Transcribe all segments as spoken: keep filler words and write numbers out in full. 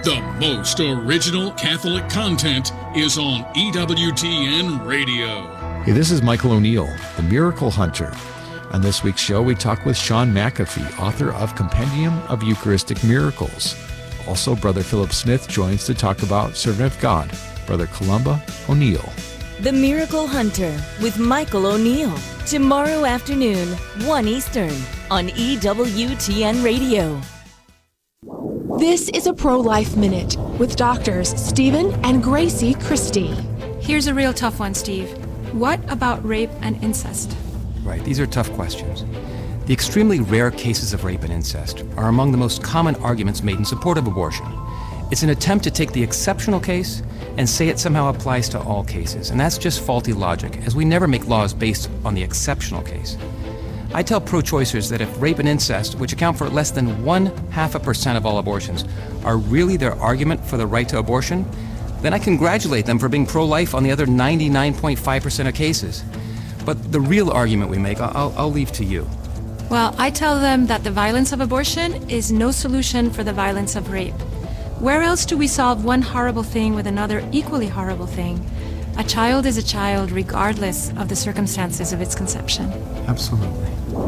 The most original Catholic content is on E W T N Radio. Hey, this is Michael O'Neill, the Miracle Hunter. On this week's show, we talk with Sean McAfee, author of Compendium of Eucharistic Miracles. Also, Brother Philip Smith joins to talk about Servant of God, Brother Columba O'Neill. The Miracle Hunter with Michael O'Neill. Tomorrow afternoon, one Eastern, on E W T N Radio. This is a Pro-Life Minute with doctors Stephen and Gracie Christie. Here's a real tough one, Steve. What about rape and incest? Right, these are tough questions. The extremely rare cases of rape and incest are among the most common arguments made in support of abortion. It's an attempt to take the exceptional case and say it somehow applies to all cases, and that's just faulty logic, as we never make laws based on the exceptional case. I tell pro-choicers that if rape and incest, which account for less than one half a percent of all abortions, are really their argument for the right to abortion, then I congratulate them for being pro-life on the other ninety-nine point five percent of cases. But the real argument we make, I'll, I'll leave to you. Well, I tell them that the violence of abortion is no solution for the violence of rape. Where else do we solve one horrible thing with another equally horrible thing? A child is a child regardless of the circumstances of its conception. Absolutely.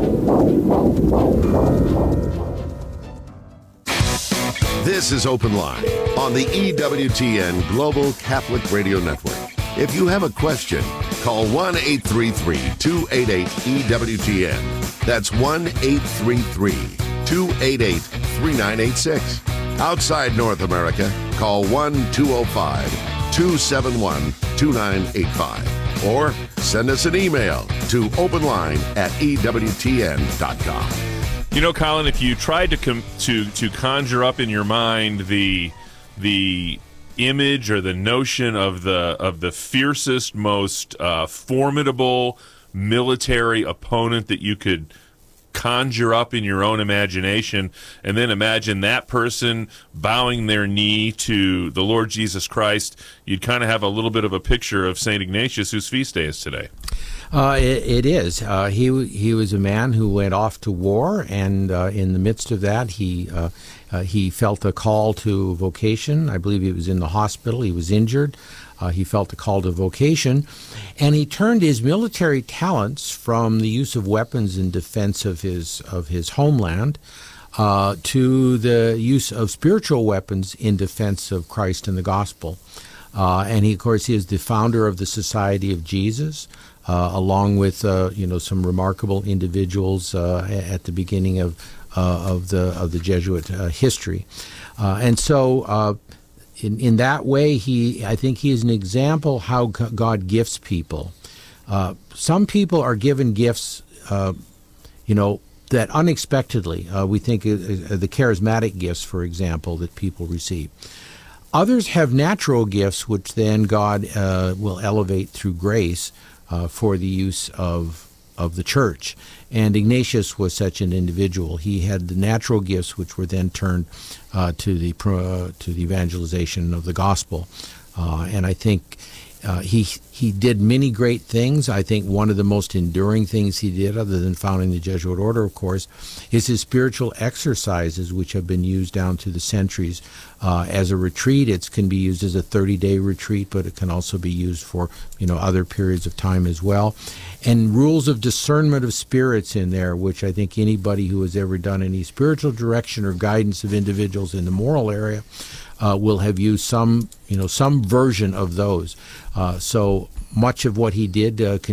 This is Open Line on the E W T N Global Catholic Radio Network. If you have a question, call one eight three three, two eight eight, E W T N. That's one eight three three, two eight eight, three nine eight six. Outside North America, call one two zero five, two seven one, two nine eight five. Or send us an email to openline at E W T N dot com. You know, Colin, if you tried to com- to to conjure up in your mind the the image or the notion of the of the fiercest, most uh, formidable military opponent that you could conjure up in your own imagination, and then imagine that person bowing their knee to the Lord Jesus Christ, you'd kind of have a little bit of a picture of Saint Ignatius, whose feast day is today. Uh, it, it is. Uh, he he was a man who went off to war, and uh, in the midst of that, he uh, uh, he felt a call to vocation. I believe he was in the hospital. He was injured. Uh, he felt a call to vocation, and he turned his military talents from the use of weapons in defense of his of his homeland uh, to the use of spiritual weapons in defense of Christ and the gospel. Uh, and he, of course, he is the founder of the Society of Jesus, uh, along with uh, you know some remarkable individuals uh, at the beginning of uh, of the of the Jesuit uh, history, uh, and so. Uh, In, in that way, he I think he is an example how God gifts people. Uh, some people are given gifts, uh, you know, that unexpectedly. Uh, we think uh, the charismatic gifts, for example, that people receive. Others have natural gifts, which then God uh, will elevate through grace uh, for the use of of the church. And Ignatius was such an individual. He had the natural gifts, which were then turned uh, to the uh, to the evangelization of the gospel. Uh, and I think uh, he he did many great things. I think one of the most enduring things he did, other than founding the Jesuit order, of course, is his spiritual exercises, which have been used down to the centuries. Uh, as a retreat, it can be used as a thirty-day retreat, but it can also be used for you know other periods of time as well. And rules of discernment of spirits in there, which I think anybody who has ever done any spiritual direction or guidance of individuals in the moral area uh, will have used some, you know, some version of those. Uh, so much of what he did uh,